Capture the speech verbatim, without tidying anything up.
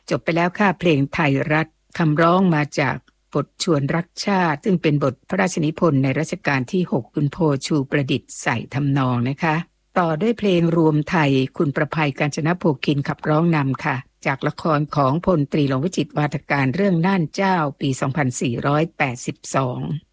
จบไปแล้วค่ะเพลงไทยรัฐคำร้องมาจากบทชวนรักชาติซึ่งเป็นบทพระราชนิพนธ์ในรัชกาลที่หกคุณโพชูประดิษฐ์ใส่ทำนองนะคะต่อด้วยเพลงรวมไทยคุณประภัยกาญจนโภคินขับร้องนำค่ะจากละครของพลตรีหลวงวิจิตรวาทการเรื่องน่านเจ้าปีสองพันสี่ร้อยแปดสิบสอง